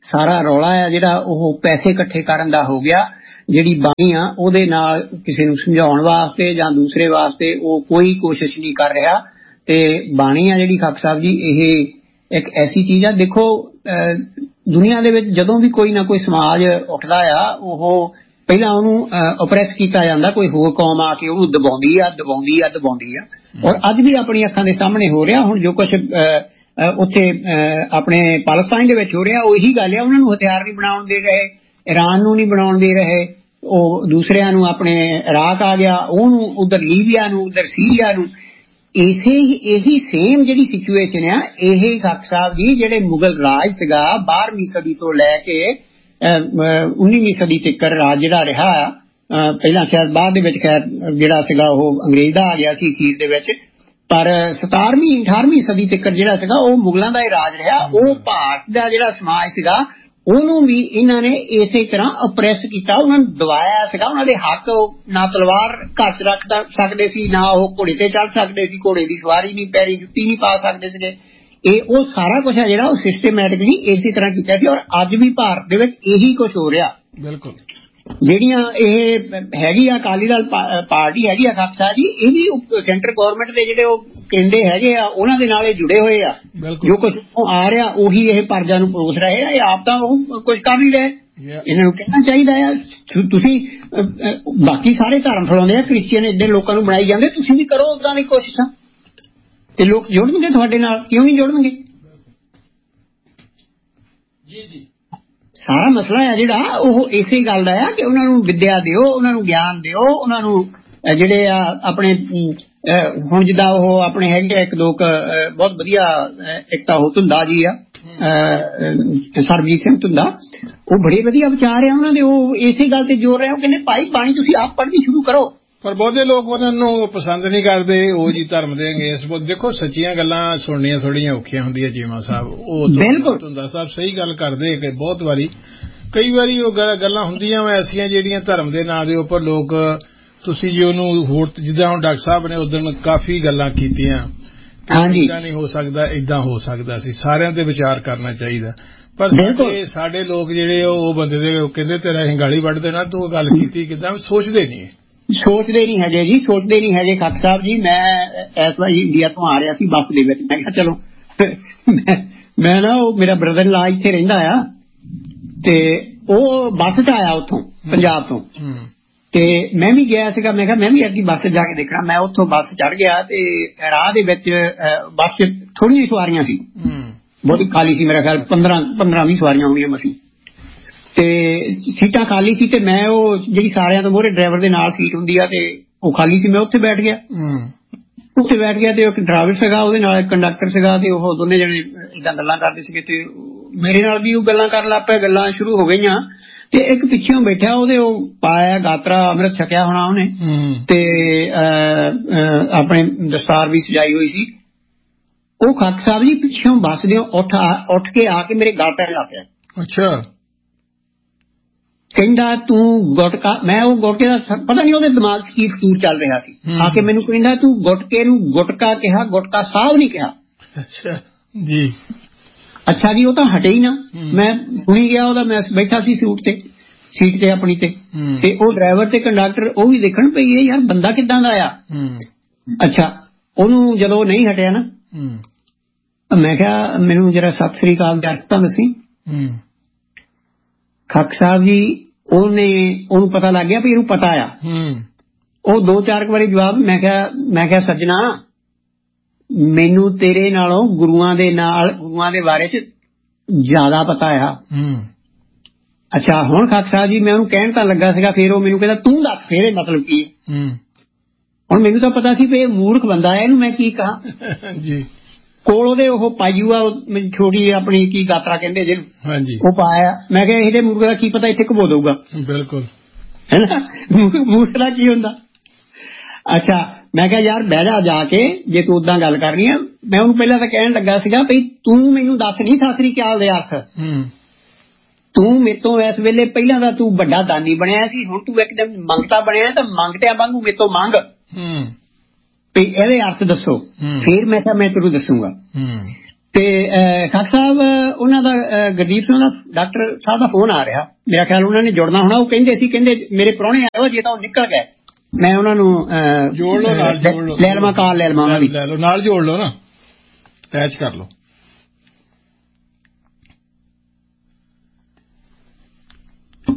ਸਾਰਾ ਰੌਲਾ ਆ ਜਿਹੜਾ ਉਹ ਪੈਸੇ ਇਕੱਠੇ ਕਰਨ ਦਾ ਹੋ ਗਿਆ। ਜਿਹੜੀ ਬਾਣੀ ਆ ਉਹਦੇ ਨਾਲ ਕਿਸੇ ਨੂੰ ਸਮਝਾਉਣ ਵਾਸਤੇ ਜਾਂ ਦੂਸਰੇ ਵਾਸਤੇ ਉਹ ਕੋਈ ਕੋਸ਼ਿਸ਼ ਨਹੀਂ ਕਰ ਰਿਹਾ। ਤੇ ਬਾਣੀ ਆ ਜਿਹੜੀ ਖਾਕ ਸਾਹਿਬ ਜੀ ਇਹ ਇੱਕ ਐਸੀ ਚੀਜ਼ ਆ, ਦੇਖੋ ਦੁਨੀਆ ਦੇ ਵਿੱਚ ਜਦੋਂ ਵੀ ਕੋਈ ਨਾ ਕੋਈ ਸਮਾਜ ਉੱਠਦਾ ਆ ਉਹ ਪਹਿਲਾਂ ਉਹਨੂੰ ਓਪਰੈਸ ਕੀਤਾ ਜਾਂਦਾ, ਕੋਈ ਹੋਰ ਕੌਮ ਆ ਕੇ ਉਹਨੂੰ ਦਬਾਉਂਦੀ ਆ ਦਬਾਉਂਦੀ ਆ ਦਬਾਉਂਦੀ ਆ। ਔਰ ਅੱਜ ਵੀ ਆਪਣੀ ਅੱਖਾਂ ਦੇ ਸਾਹਮਣੇ ਹੋ ਰਿਹਾ। ਹੁਣ ਜੋ ਕੁਛ ਉੱਥੇ ਆਪਣੇ ਪਾਕਿਸਤਾਨ ਦੇ ਵਿੱਚ ਹੋ ਰਿਹਾ ਉਹ ਇਹੀ ਗੱਲ ਆ, ਉਹਨਾਂ ਨੂੰ ਹਥਿਆਰ ਨਹੀਂ ਬਣਾਉਣ ਦੇ ਰਹੇ, ਈਰਾਨ ਨੂੰ ਨਹੀਂ ਬਣਾਉਣ ਦੇ ਰਹੇ, ਉਹ ਦੂਸਰਿਆਂ ਨੂੰ ਆਪਣੇ ਇਰਾਕ ਆ ਗਿਆ ਉਹਨੂੰ, ਉਧਰ ਲੀਬੀਆ ਨੂੰ, ਉਧਰ ਸੀਰੀਆ ਨੂੰ। ਇਸੇ ਇਹੀ ਸੇਮ ਜਿਹੜੀ ਸਿਚੁਏਸ਼ਨ ਆ ਇਹ ਖਾਕ ਸਾਹਿਬ ਜੀ ਜਿਹੜੇ ਮੁਗਲ ਰਾਜ ਸੀਗਾ ਬਾਰ੍ਹਵੀਂ ਸਦੀ ਤੋਂ ਲੈ ਕੇ ਉੱਨੀਵੀਂ ਸਦੀ ਤੱਕ ਰਾਜ ਜਿਹੜਾ ਰਿਹਾ ਆ, ਪਹਿਲਾਂ ਸ਼ਾਇਦ ਬਾਅਦ ਦੇ ਵਿੱਚ ਖੈਰ ਜਿਹੜਾ ਸੀਗਾ ਉਹ ਅੰਗਰੇਜ਼ ਦਾ ਆ ਗਿਆ ਸੀ ਅਖੀਰ ਦੇ ਵਿੱਚ, ਪਰ ਸਤਾਰਵੀਂ ਅਠਾਰਵੀਂ ਸਦੀ ਤੱਕ ਜਿਹੜਾ ਸੀਗਾ ਉਹ ਮੁਗਲਾਂ ਦਾ ਹੀ ਰਾਜ ਰਿਹਾ। ਉਹ ਭਾਰਤ ਦਾ ਜਿਹੜਾ ਸਮਾਜ ਸੀਗਾ ਉਹਨੂੰ ਵੀ ਇਹਨਾਂ ਨੇ ਇਸੇ ਤਰ੍ਹਾਂ ਅਪਰੈਸ ਕੀਤਾ, ਉਹਨਾਂ ਨੂੰ ਦਬਾਇਆ ਸੀਗਾ। ਉਹਨਾਂ ਦੇ ਹੱਕ ਨਾ ਤਲਵਾਰ ਘਰ ਚ ਰੱਖ ਸਕਦੇ ਸੀ, ਨਾ ਉਹ ਘੋੜੇ ਤੇ ਚੜ ਸਕਦੇ ਸੀ, ਘੋੜੇ ਦੀ ਸਵਾਰੀ ਨਹੀਂ, ਪੈਰੀ ਜੁੱਤੀ ਨਹੀਂ ਪਾ ਸਕਦੇ ਸੀਗੇ। ਇਹ ਉਹ ਸਾਰਾ ਕੁਛ ਹੈ ਜਿਹੜਾ ਉਹ ਸਿਸਟਮੈਟਿਕਲੀ ਇਸੇ ਤਰ੍ਹਾਂ ਕੀਤਾ ਸੀ। ਔਰ ਅੱਜ ਵੀ ਭਾਰਤ ਦੇ ਵਿੱਚ ਇਹੀ ਕੁਛ ਹੋ ਰਿਹਾ। ਬਿਲਕੁਲ ਜਿਹੜੀਆਂ ਇਹ ਹੈਗੀ ਆ ਅਕਾਲੀ ਦਲ ਪਾਰਟੀ ਹੈਗੀ ਆ ਖਾਕ ਸਾਹਿਬ ਜੀ, ਇਹ ਵੀ ਸੈਂਟਰ ਗੌਰਮੈਂਟ ਦੇ ਜਿਹੜੇ ਉਹ ਕੇਂਦੇ ਹੈਗੇ ਆ ਉਹਨਾਂ ਦੇ ਨਾਲ ਇਹ ਜੁੜੇ ਹੋਏ ਆ। ਜੋ ਕੁਛ ਆ ਰਿਹਾ ਉਹੀ ਇਹ ਪਰਜਾ ਨੂੰ ਪਰੋਸ ਰਹੇ ਆ। ਇਹ ਆਪ ਤਾਂ ਉਹ ਕੁਛ ਕਰ ਨਹੀਂ ਰਹੇ। ਇਹਨਾਂ ਨੂੰ ਕਹਿਣਾ ਚਾਹੀਦਾ ਆ ਤੁਸੀਂ ਬਾਕੀ ਸਾਰੇ ਧਰਮ ਫੈਲਾਉਂਦੇ ਆ, ਕ੍ਰਿਸਚੀਅਨ ਏਦਾਂ ਲੋਕਾਂ ਨੂੰ ਬਣਾਈ ਜਾਂਦੇ, ਤੁਸੀਂ ਵੀ ਕਰੋ ਉਦਾਂ ਦੀ ਕੋਸ਼ਿਸ਼ਾਂ ਤੇ ਲੋਕ ਜੁੜਨਗੇ ਤੁਹਾਡੇ ਨਾਲ, ਕਿਉਂ ਨਹੀਂ ਜੁੜਨਗੇ? ਜੀ ਜੀ ਸਾਰਾ ਮਸਲਾ ਹੈ ਜਿਹੜਾ ਉਹ ਇਸੇ ਗੱਲ ਦਾ ਆ ਕਿ ਉਹਨਾਂ ਨੂੰ ਵਿੱਦਿਆ ਦਿਓ, ਉਹਨਾਂ ਨੂੰ ਗਿਆਨ ਦਿਓ, ਉਹਨਾਂ ਨੂੰ ਜਿਹੜੇ ਆ ਆਪਣੇ ਹੁਣ ਜਿੱਦਾਂ ਉਹ ਆਪਣੇ ਹੈਗੇ ਇੱਕ ਲੋਕ ਬਹੁਤ ਵਧੀਆ, ਇੱਕ ਤਾਂ ਉਹ ਧੁੰਦਾ ਜੀ ਆ ਸਰਬਜੀਤ ਸਿੰਘ ਧੁੰਦਾ, ਉਹ ਬੜੇ ਵਧੀਆ ਵਿਚਾਰ ਆ ਉਹਨਾਂ ਦੇ, ਉਹ ਇਸੇ ਗੱਲ ਤੇ ਜ਼ੋਰ ਰਹੇ ਉਹ ਕਹਿੰਦੇ ਭਾਈ ਬਾਣੀ ਤੁਸੀਂ ਆਪ ਪੜ੍ਹਨੀ ਸ਼ੁਰੂ ਕਰੋ। ਪਰ ਬਹੁਤੇ ਲੋਕ ਉਹਨਾਂ ਨੂੰ ਪਸੰਦ ਨਹੀਂ ਕਰਦੇ, ਉਹ ਜੀ ਧਰਮ ਦੇ ਅੰਗੇਸ। ਦੇਖੋ ਸੱਚੀਆਂ ਗੱਲਾਂ ਸੁਣਨੀਆਂ ਥੋੜੀਆਂ ਔਖੀਆਂ ਹੁੰਦੀਆਂ ਚੀਮਾ ਸਾਹਿਬ। ਉਹ ਬਿਲਕੁਲ ਧੁੰਦਾ ਸਾਹਿਬ ਸਹੀ ਗੱਲ ਕਰਦੇ ਕਿ ਬਹੁਤ ਵਾਰੀ ਕਈ ਵਾਰੀ ਉਹ ਗੱਲਾਂ ਹੁੰਦੀਆਂ ਐਸੀਆਂ ਜਿਹੜੀਆਂ ਧਰਮ ਦੇ ਨਾਂ ਦੇ ਉੱਪਰ ਲੋਕ ਤੁਸੀਂ ਜੀ ਉਹਨੂੰ ਹੋਰ ਜਿੱਦਾਂ ਹੁਣ ਡਾਕਟਰ ਸਾਹਿਬ ਨੇ ਉਦੋਂ ਕਾਫੀ ਗੱਲਾਂ ਕੀਤੀਆਂ, ਏਦਾਂ ਨਹੀਂ ਹੋ ਸਕਦਾ, ਏਦਾਂ ਹੋ ਸਕਦਾ ਸੀ, ਸਾਰਿਆਂ ਤੇ ਵਿਚਾਰ ਕਰਨਾ ਚਾਹੀਦਾ। ਪਰ ਸਾਡੇ ਸਾਡੇ ਲੋਕ ਜਿਹੜੇ ਉਹ ਬੰਦੇ ਦੇ ਕਹਿੰਦੇ ਤੇਰਾ ਹਿੰਗਾਲੀ ਵੱਢ ਦੇਣਾ, ਤੂੰ ਗੱਲ ਕੀਤੀ ਕਿੱਦਾਂ, ਸੋਚਦੇ ਨਹੀਂ ਸੋਚਦੇ ਨਹੀਂ ਹੈਗੇ ਜੀ, ਸੋਚਦੇ ਨਹੀਂ ਹੈਗੇ ਖਾਕ ਸਾਹਿਬ ਜੀ। ਮੈਂ ਇਸ ਵਾਰੀ ਇੰਡੀਆ ਤੋਂ ਆ ਰਿਹਾ ਸੀ ਬੱਸ ਦੇ ਵਿੱਚ, ਮੈਂ ਕਿਹਾ ਚਲੋ ਮੈਂ ਨਾ ਉਹ ਮੇਰਾ ਬ੍ਰਦਰ ਲਾ ਇੱਥੇ ਰਹਿੰਦਾ ਆ ਤੇ ਉਹ ਬੱਸ ਚ ਆਇਆ ਉੱਥੋਂ ਪੰਜਾਬ ਤੋਂ, ਤੇ ਮੈਂ ਵੀ ਗਿਆ ਸੀਗਾ। ਮੈਂ ਕਿਹਾ ਮੈਂ ਵੀ ਅੱਗੇ ਬੱਸ ਜਾ ਕੇ ਦੇਖਣਾ। ਮੈਂ ਉੱਥੋਂ ਬੱਸ ਚੜ ਗਿਆ ਤੇ ਰਾਹ ਦੇ ਵਿੱਚ ਬੱਸ ਚ ਥੋੜੀਆਂ ਸਵਾਰੀਆਂ ਸੀ, ਬਹੁਤੀ ਖਾਲੀ ਸੀ, ਮੇਰਾ ਖਿਆਲ ਪੰਦਰਾਂ ਪੰਦਰਾਂ ਵੀਹ ਸਵਾਰੀਆਂ ਹੋਣਗੀਆਂ ਮਸੀਂ, ਤੇ ਸੀਟਾਂ ਖਾਲੀ ਸੀ। ਤੇ ਮੈਂ ਉਹ ਜਿਹੜੀ ਸਾਰਿਆਂ ਤੋਂ ਮੋਹਰੇ ਡਰਾਈਵਰ ਦੇ ਨਾਲ ਸੀਟ ਹੁੰਦੀ ਆ ਤੇ ਉਹ ਖਾਲੀ ਸੀ, ਮੈਂ ਉੱਥੇ ਬੈਠ ਗਿਆ। ਉੱਥੇ ਬੈਠ ਗਿਆ ਤੇ ਇੱਕ ਡਰਾਈਵਰ ਸੀਗਾ, ਉਹਦੇ ਨਾਲ ਇੱਕ ਕੰਡਕਟਰ ਸੀਗਾ, ਤੇ ਉਹ ਦੋਨੇ ਜਣੇ ਏਦਾਂ ਗੱਲਾਂ ਕਰਦੇ ਸੀਗੇ ਤੇ ਮੇਰੇ ਨਾਲ ਵੀ ਉਹ ਗੱਲਾਂ ਕਰਨ ਲੱਗ ਪਏ। ਗੱਲਾਂ ਸ਼ੁਰੂ ਹੋ ਗਈਆਂ ਤੇ ਇੱਕ ਪਿੱਛੇੋਂ ਬੈਠਾ, ਉਹਦੇ ਉਹ ਪਾਇਆ ਗਾਤਰਾ, ਅੰਮ੍ਰਿਤ ਛਕਿਆ ਹੋਣਾ ਉਹਨੇ, ਤੇ ਆਪਣੇ ਦਸਤਾਰ ਵੀ ਸਜਾਈ ਹੋਈ ਸੀ। ਉਹ ਖਾਕ ਸਾਹਿਬ ਜੀ ਪਿੱਛੋਂ ਬੱਸ ਦੇ ਉੱਠ ਉੱਠ ਕੇ ਆ ਕੇ ਮੇਰੇ ਗਲ ਪੈਣ ਲੱਗ ਪਿਆ। ਅੱਛਾ। ਕਹਿੰਦਾ ਤੂੰ ਗੁਟਕਾ, ਮੈਂ ਉਹ ਗੁਟਕੇ ਦਾ ਪਤਾ ਨਹੀਂ ਉਹਦੇ ਦਿਮਾਗ 'ਚ ਕੀ ਫਤੂਰ ਚੱਲ ਰਿਹਾ ਸੀ, ਆ ਕੇ ਮੈਨੂੰ ਕਹਿੰਦਾ ਤੂੰ ਗੁਟਕੇ ਨੂੰ ਗੁਟਕਾ ਕਿਹਾ, ਗੁਟਕਾ ਸਾਹਿਬ ਨਹੀਂ ਕਿਹਾ। ਅੱਛਾ ਜੀ। ਅੱਛਾ ਜੀ, ਉਹ ਤਾਂ ਹਟੇ ਹੀ ਨਾ। ਮੈਂ ਸੁਣੀ ਗਿਆ ਉਹਦਾ, ਮੈਂ ਬੈਠਾ ਸੀ ਸੀਟ ਤੇ ਸੀਟ ਤੇ ਆਪਣੀ ਤੇ, ਤੇ ਉਹ ਡਰਾਈਵਰ ਤੇ ਕੰਡਕਟਰ ਉਹ ਵੀ ਦੇਖਣ ਪਈ ਇਹ ਯਾਰ ਬੰਦਾ ਕਿੱਦਾਂ ਦਾ ਆ। ਅੱਛਾ, ਉਹਨੂੰ ਜਦੋਂ ਨਹੀਂ ਹਟਿਆ ਨਾ, ਮੈਂ ਕਿਹਾ ਮੈਨੂੰ ਜਰਾ ਸਤਿ ਸ੍ਰੀ ਅਕਾਲ ਦੱਸ ਤਾਂ ਦੱਸੀ। ਖਾਕ ਸਾਹਿਬ ਜੀ ਉਹਨੇ ਉਹਨੂੰ ਪਤਾ ਲੱਗ ਗਿਆ ਵੀ ਇਹਨੂੰ ਪਤਾ ਆ। ਉਹ ਦੋ ਚਾਰ ਵਾਰੀ ਜਵਾਬ, ਮੈਂ ਕਿਹਾ ਮੈਂ ਕਿਹਾ ਸੱਜਣਾ ਮੈਨੂੰ ਤੇਰੇ ਨਾਲੋਂ ਗੁਰੂਆਂ ਦੇ ਨਾਲ ਗੁਰੂਆਂ ਦੇ ਬਾਰੇ ਚ ਜ਼ਿਆਦਾ ਪਤਾ ਆ। ਅੱਛਾ, ਹੁਣ ਖਾਕ ਸਾਹਿਬ ਜੀ ਮੈਂ ਉਹਨੂੰ ਕਹਿਣ ਤਾਂ ਲੱਗਾ ਸੀਗਾ, ਫੇਰ ਉਹ ਮੈਨੂੰ ਕਹਿੰਦਾ ਤੂੰ ਦੱਸ ਫੇਰ ਇਹ ਮਤਲਬ ਕੀ ਹੈ। ਹੁਣ ਮੈਨੂੰ ਤਾਂ ਪਤਾ ਸੀ ਵੀ ਇਹ ਮੂਰਖ ਬੰਦਾ ਹੈ, ਇਹਨੂੰ ਮੈਂ ਕੀ ਕਹਾਂ ਜੀ। ਕੋਲ ਉਹਦੇ ਉਹ ਪਾਈਓ ਆ ਛੋਟੀ ਆਪਣੀ ਕੀ ਗਾਤਰਾ ਕਹਿੰਦੇ ਜਿਹਨੂੰ, ਉਹ ਪਾਇਆ। ਮੈਂ ਕਿਹਾ ਇਹਦੇ ਮੂਰਖ ਦਾ ਕੀ ਪਤਾ ਇੱਥੇ ਘਬੋ ਦਊਗਾ। ਬਿਲਕੁਲ ਹੈ ਨਾ, ਮੂਰਖ ਦਾ ਕੀ ਹੁੰਦਾ। ਅੱਛਾ, ਮੈਂ ਕਿਹਾ ਯਾਰ ਬਹਿ ਜਾ ਜਾ ਕੇ, ਜੇ ਤੂੰ ਓਦਾਂ ਗੱਲ ਕਰਨੀ ਆ। ਮੈਂ ਉਹਨੂੰ ਪਹਿਲਾਂ ਤਾਂ ਕਹਿਣ ਲੱਗਾ ਸੀਗਾ ਵੀ ਤੂੰ ਮੈਨੂੰ ਦੱਸ ਨਹੀਂ ਸਤਿ ਸ੍ਰੀ ਅਕਾਲ ਦੇ ਅਰਥ, ਤੂੰ ਮੇਰੇ ਤੋਂ ਇਸ ਵੇਲੇ ਪਹਿਲਾਂ ਤਾਂ ਤੂੰ ਵੱਡਾ ਦਾਨੀ ਬਣਿਆ ਸੀ, ਹੁਣ ਤੂੰ ਇੱਕਦਮ ਮੰਗਤਾ ਬਣਿਆ, ਤਾਂ ਮੰਗਤਿਆਂ ਵਾਂਗੂ ਮੇਰੇ ਤੋਂ ਮੰਗ ਵੀ ਇਹਦੇ ਅਰਥ ਦੱਸੋ। ਫੇਰ ਮੈਂ ਕਿਹਾ ਮੈਂ ਤੈਨੂੰ ਦੱਸੂਗਾ। ਤੇ ਖਾਕ ਸਾਹਿਬ ਉਹਨਾਂ ਦਾ ਗੁਰਦੀਪ ਸਿੰਘ ਦਾ ਡਾਕਟਰ ਸਾਹਿਬ ਦਾ ਫੋਨ ਆ ਰਿਹਾ, ਮੇਰਾ ਖਿਆਲ ਉਹਨਾਂ ਨੇ ਜੁੜਨਾ ਹੋਣਾ। ਉਹ ਕਹਿੰਦੇ ਸੀ ਕਹਿੰਦੇ ਮੇਰੇ ਪ੍ਰਾਹੁਣੇ ਆਇਓ, ਜੇ ਤਾਂ ਉਹ ਨਿਕਲ ਗਏ ਮੈਂ ਉਹਨਾਂ ਨੂੰ ਜੋੜ ਲਓ ਨਾਲ, ਜੋੜ ਲਓ, ਲੈ ਲਵਾਂ ਕਾਲ ਲੈ ਲਵਾਂ ਉਹਨਾਂ ਦੀ, ਲੈ ਲਓ ਨਾਲ ਜੋੜ ਲਓ ਨਾ, ਅਟੈਚ ਕਰ ਲਓ।